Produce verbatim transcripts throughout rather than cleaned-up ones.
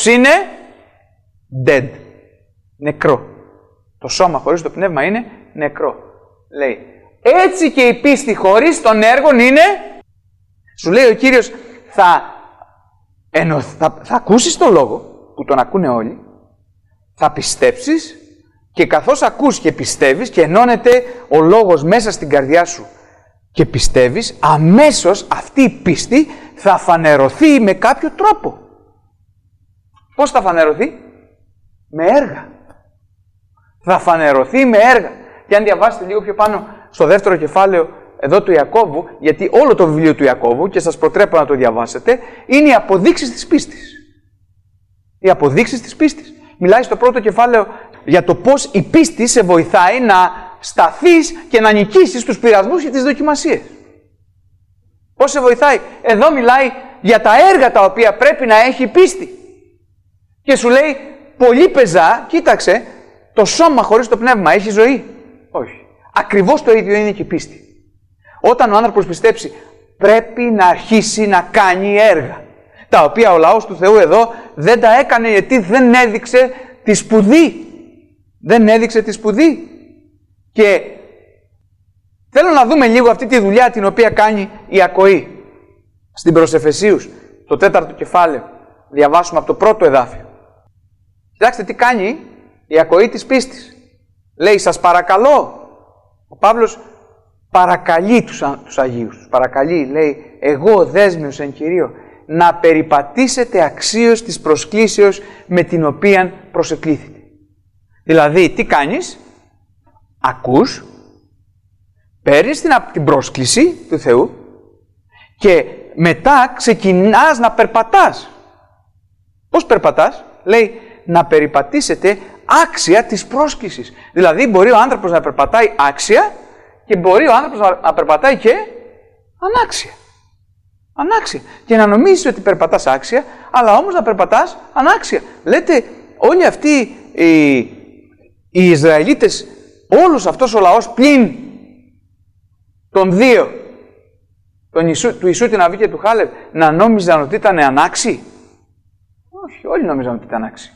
είναι dead. Νεκρό. Το σώμα χωρίς το πνεύμα είναι νεκρό. Λέει. Έτσι και η πίστη χωρίς των έργων είναι. Σου λέει ο Κύριος, θα, ενω, θα, θα ακούσεις το λόγο που τον ακούνε όλοι, θα πιστέψεις και καθώς ακούς και πιστεύεις και ενώνεται ο λόγος μέσα στην καρδιά σου και πιστεύεις, αμέσως αυτή η πίστη θα φανερωθεί με κάποιο τρόπο. Πώς θα φανερωθεί? Με έργα. Θα φανερωθεί με έργα. Και αν διαβάσετε λίγο πιο πάνω στο δεύτερο κεφάλαιο εδώ του Ιακώβου, γιατί όλο το βιβλίο του Ιακώβου, και σας προτρέπω να το διαβάσετε, είναι οι αποδείξεις της πίστης. Οι αποδείξεις της πίστης. Μιλάει στο πρώτο κεφάλαιο για το πώς η πίστη σε βοηθάει να σταθείς και να νικήσεις τους πειρασμούς και τις δοκιμασίες. Πώς σε βοηθάει? Εδώ μιλάει για τα έργα τα οποία πρέπει να έχει η πίστη. Και σου λέει πολύ πεζά, κοίταξε, το σώμα χωρίς το πνεύμα έχει ζωή? Όχι. Ακριβώς το ίδιο είναι και η πίστη. Όταν ο άνθρωπος πιστέψει, πρέπει να αρχίσει να κάνει έργα. Τα οποία ο λαός του Θεού εδώ δεν τα έκανε γιατί δεν έδειξε τη σπουδή. Δεν έδειξε τη σπουδή. Και θέλω να δούμε λίγο αυτή τη δουλειά την οποία κάνει η ακοή. Στην προς Εφεσίους, το τέταρτο κεφάλαιο, διαβάσουμε από το πρώτο εδάφιο. Κοιτάξτε τι κάνει η ακοή της πίστης. Λέει, σας παρακαλώ. Ο Παύλος παρακαλεί τους, τους Αγίους. Τους παρακαλεί, λέει, εγώ δέσμιος εν Κυρίω, να περιπατήσετε αξίως της προσκλήσεως με την οποία προσεκλήθητε. Δηλαδή, τι κάνεις? Ακούς, παίρνεις την, την πρόσκληση του Θεού και μετά ξεκινάς να περπατάς. Πώς περπατάς? Λέει, να περιπατήσετε άξια της πρόσκλησης. Δηλαδή, μπορεί ο άνθρωπος να περπατάει άξια και μπορεί ο άνθρωπος να περπατάει και ανάξια. Ανάξια. Και να νομίζεις ότι περπατάς άξια, αλλά όμως να περπατάς ανάξια. Λέτε, όλοι αυτοί οι, οι Ισραηλίτες, όλος αυτός ο λαός πλην των δύο, τον Ιησού, του Ιησού την Αβή και του Χάλευ, να νόμιζαν ότι ήταν ανάξιοι? Όχι, όλοι νόμιζαν ότι ήταν ανάξιοι.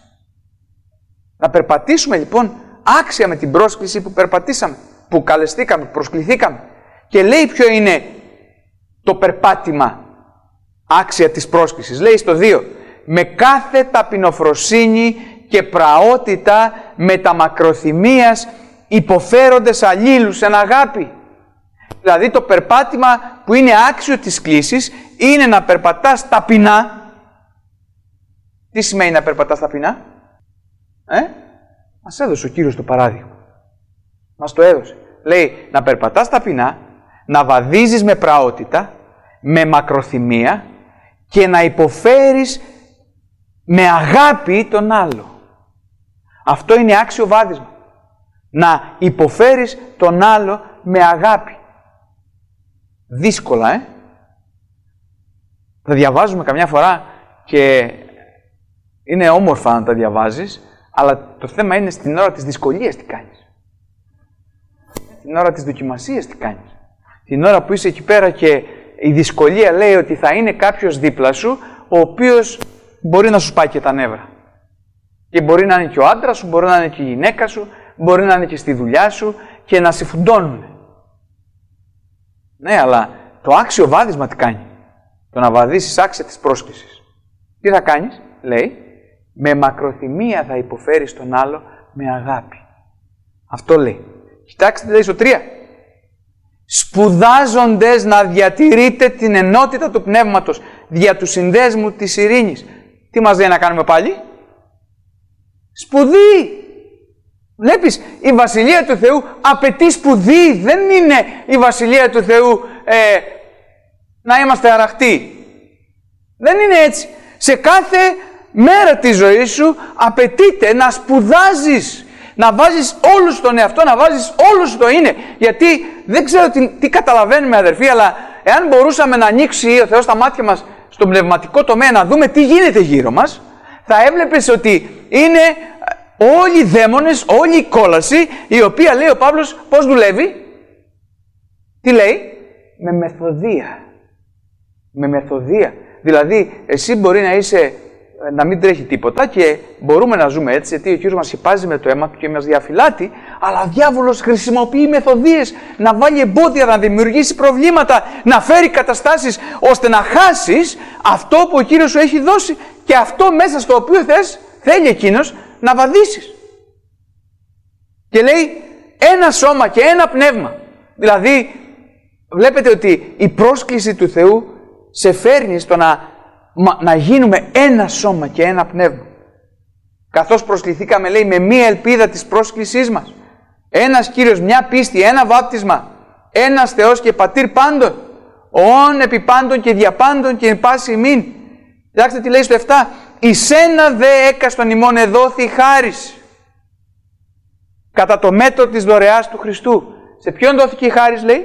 Να περπατήσουμε λοιπόν άξια με την πρόσκληση που περπατήσαμε, που καλεστήκαμε, που προσκληθήκαμε. Και λέει ποιο είναι το περπάτημα άξια της πρόσκλησης. Λέει στο δύο, με κάθε ταπεινοφροσύνη και πραότητα με τα μακροθυμίας υποφέροντες αλλήλους εν αγάπη. Δηλαδή το περπάτημα που είναι άξιο της κλήσης είναι να περπατάς ταπεινά. Τι σημαίνει να περπατάς ταπεινά? Ε? Μας έδωσε ο Κύριος το παράδειγμα. Μας το έδωσε. Λέει να περπατάς ταπεινά, να βαδίζεις με πραότητα, με μακροθυμία και να υποφέρεις με αγάπη τον άλλο. Αυτό είναι άξιο βάδισμα. Να υποφέρεις τον άλλο με αγάπη. Δύσκολα, ε. Τα διαβάζουμε καμιά φορά και είναι όμορφα να τα διαβάζεις, αλλά το θέμα είναι στην ώρα της δυσκολίας τι κάνεις. Την ώρα της δοκιμασίας τι κάνεις. Την ώρα που είσαι εκεί πέρα και η δυσκολία λέει ότι θα είναι κάποιος δίπλα σου, ο οποίος μπορεί να σου σπάει και τα νεύρα. Και μπορεί να είναι και ο άντρας σου, μπορεί να είναι και η γυναίκα σου, μπορεί να είναι και στη δουλειά σου και να σε φουντώνουν. Ναι, αλλά το άξιο βάδισμα τι κάνει? Το να βαδίσεις άξια της πρόσκλησης. Τι θα κάνεις? Λέει, με μακροθυμία θα υποφέρεις τον άλλο με αγάπη. Αυτό λέει. Κοιτάξτε τι λέει στο τρία. Σπουδάζοντες να διατηρείτε την ενότητα του πνεύματος δια του συνδέσμου της ειρήνης. Τι μας λέει να κάνουμε πάλι? Σπουδή! Βλέπεις, η Βασιλεία του Θεού απαιτεί σπουδή. Δεν είναι η Βασιλεία του Θεού ε, να είμαστε αραχτοί. Δεν είναι έτσι. Σε κάθε μέρα της ζωής σου απαιτείται να σπουδάζεις. Να βάζεις όλους στον εαυτό, να βάζεις όλους το είναι. Γιατί δεν ξέρω τι, τι καταλαβαίνουμε αδερφοί, αλλά εάν μπορούσαμε να ανοίξει ο Θεός τα μάτια μας στον πνευματικό τομέα, να δούμε τι γίνεται γύρω μας, θα έβλεπες ότι είναι όλοι οι δαίμονες, όλη η κόλαση, η οποία λέει ο Παύλος πώς δουλεύει. Τι λέει? Με μεθοδεία. Με μεθοδεία. Δηλαδή, εσύ μπορεί να είσαι να μην τρέχει τίποτα και μπορούμε να ζούμε έτσι, γιατί ο Κύριος μας χυπάζει με το αίμα του και μας διαφυλάττει, αλλά ο διάβολος χρησιμοποιεί μεθοδίες να βάλει εμπόδια, να δημιουργήσει προβλήματα, να φέρει καταστάσεις ώστε να χάσεις αυτό που ο Κύριος σου έχει δώσει και αυτό μέσα στο οποίο θες, θέλει εκείνος να βαδίσεις. Και λέει ένα σώμα και ένα πνεύμα. Δηλαδή βλέπετε ότι η πρόσκληση του Θεού σε φέρνει στο να να γίνουμε ένα σώμα και ένα πνεύμα. Καθώς προσκληθήκαμε, λέει, με μία ελπίδα της πρόσκλησής μας. Ένας Κύριος, μια πίστη, ένα βάπτισμα. Ένας Θεός και Πατήρ πάντων. Ον επί πάντων και δια πάντων και εν πάση ημίν. Κοιτάξτε τι λέει στο επτά. Εις ένα δε έκαστον ημών εδόθη χάρις. Κατά το μέτρο της δωρεάς του Χριστού. Σε ποιον δόθηκε η χάρις, λέει?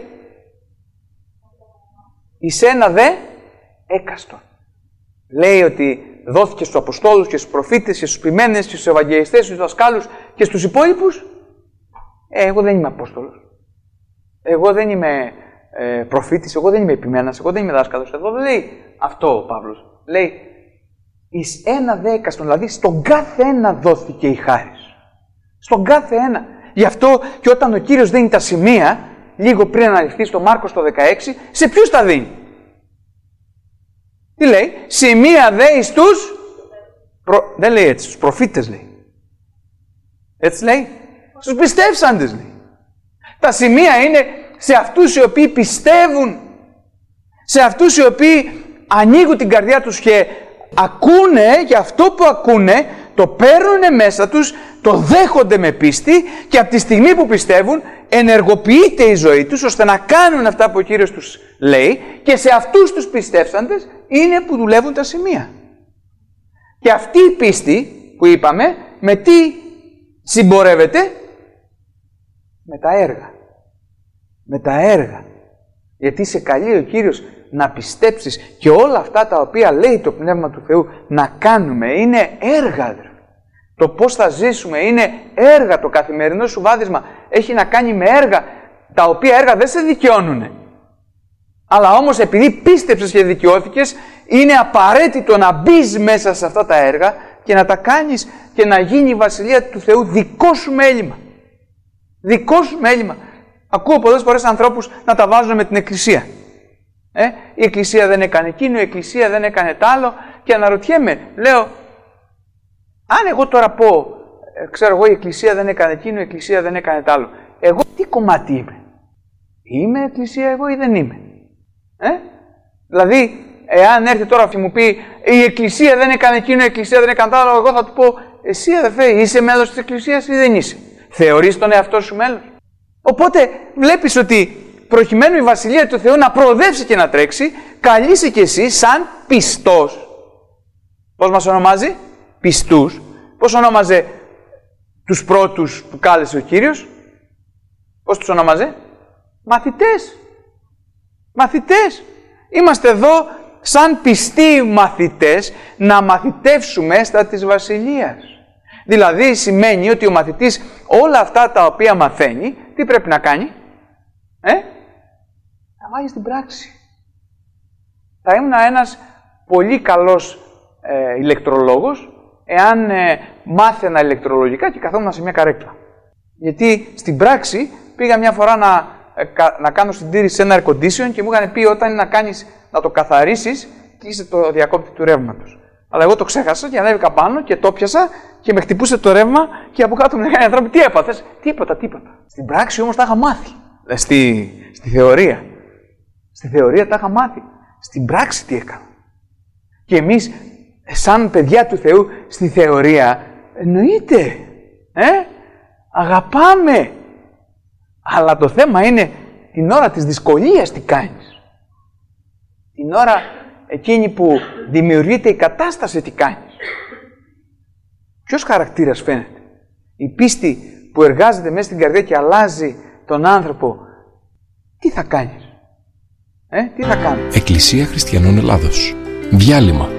Εις ένα δε έκαστον. Λέει ότι δόθηκε στους Αποστόλους και στους προφήτες και στους ποιμένες και στους Ευαγγελιστές, στους δασκάλους και στους υπόλοιπους. Ε, εγώ δεν είμαι Απόστολος. Εγώ δεν είμαι ε, προφήτης, εγώ δεν είμαι επιμένας, εγώ δεν είμαι δάσκαλος. Εδώ δεν λέει αυτό ο Παύλος. Λέει εις ένα δέκαστον, δηλαδή στον κάθε ένα δόθηκε η χάρις. Στον κάθε ένα. Γι' αυτό και όταν ο Κύριος δίνει τα σημεία, λίγο πριν αναλυφθεί στο Μάρκος το δεκαέξι, σε ποιους τα δίνει? Τι λέει? Σημεία δε εις τους... Προ... Δεν λέει έτσι, στους προφήτες λέει. Έτσι λέει? Στους πιστεύσαντες λέει. Τα σημεία είναι σε αυτούς οι οποίοι πιστεύουν. Σε αυτούς οι οποίοι ανοίγουν την καρδιά τους και ακούνε και αυτό που ακούνε το παίρνουν μέσα τους, το δέχονται με πίστη και από τη στιγμή που πιστεύουν ενεργοποιείται η ζωή τους ώστε να κάνουν αυτά που ο Κύριος τους λέει και σε αυτούς τους πιστεύσαντες είναι που δουλεύουν τα σημεία. Και αυτή η πίστη που είπαμε με τι συμπορεύεται? Με τα έργα. Με τα έργα. Γιατί σε καλεί ο Κύριος να πιστέψεις και όλα αυτά τα οποία λέει το Πνεύμα του Θεού να κάνουμε είναι έργα, αδερφοί. Το πώς θα ζήσουμε είναι έργα. Το καθημερινό σου βάδισμα έχει να κάνει με έργα, τα οποία έργα δεν σε δικαιώνουνε. Αλλά όμως επειδή πίστεψες και δικαιώθηκες, είναι απαραίτητο να μπεις μέσα σε αυτά τα έργα και να τα κάνεις και να γίνει η Βασιλεία του Θεού δικό σου μέλημα. Δικό σου μέλημα. Ακούω πολλές φορές ανθρώπους να τα βάζουν με την Εκκλησία. Ε, η Εκκλησία δεν έκανε εκείνο, η Εκκλησία δεν έκανε τ' άλλο και αναρωτιέμαι, λέω, αν εγώ τώρα πω, ε, ξέρω εγώ, η Εκκλησία δεν έκανε εκείνο, η Εκκλησία δεν έκανε τ' άλλο, εγώ τι κομμάτι είμαι? Είμαι Εκκλησία εγώ ή δεν είμαι? Ε? Δηλαδή, εάν έρθει τώρα και μου πει η Εκκλησία δεν έκανε εκείνο, η Εκκλησία δεν έκανε τ' άλλο, εγώ θα του πω, εσύ αδερφέ, είσαι μέλος της Εκκλησίας ή δεν είσαι? Θεωρείς τον εαυτό σου μέλος? Οπότε βλέπεις ότι προκειμένου η Βασιλεία του Θεού να προοδεύσει και να τρέξει, καλείσαι κι εσύ σαν πιστός. Πώς μας ονομάζει? Πιστούς. Πώς ονόμαζε τους πρώτους που κάλεσε ο Κύριος? Πώς τους ονόμαζε? Μαθητές. Μαθητές. Είμαστε εδώ σαν πιστοί μαθητές να μαθητεύσουμε στα της Βασιλείας. Δηλαδή σημαίνει ότι ο μαθητής όλα αυτά τα οποία μαθαίνει, τι πρέπει να κάνει? Ε? Θα βάλει στην πράξη. Θα ήμουν ένας πολύ καλός ε, ηλεκτρολόγος εάν ε, μάθαινα ηλεκτρολογικά και καθόμουν σε μια καρέκλα. Γιατί στην πράξη πήγα μια φορά να, ε, κα, να κάνω συντήρηση σε ένα air condition και μου είχαν πει όταν είναι να, κάνεις, να το καθαρίσεις, κλείσε το διακόπτη του ρεύματος. Αλλά εγώ το ξέχασα και ανέβηκα πάνω και το πιάσα και με χτυπούσε το ρεύμα και από κάτω μου λέγανε άνθρωποι, τι έπαθες? Τίποτα, τίποτα. Στην πράξη όμως τα είχα μάθει. Στη, στη θεωρία. Στη θεωρία τα είχα μάθει. Στην πράξη τι έκανα? Και εμείς, σαν παιδιά του Θεού, στη θεωρία, εννοείται, ε, αγαπάμε. Αλλά το θέμα είναι την ώρα της δυσκολίας τι κάνεις. Την ώρα εκείνη που δημιουργείται η κατάσταση τι κάνεις. Ποιος χαρακτήρας φαίνεται? Η πίστη που εργάζεται μέσα στην καρδιά και αλλάζει τον άνθρωπο, τι θα κάνεις? Ε, τι θα κάνεις? Εκκλησία Χριστιανών Ελλάδος. Διάλειμμα.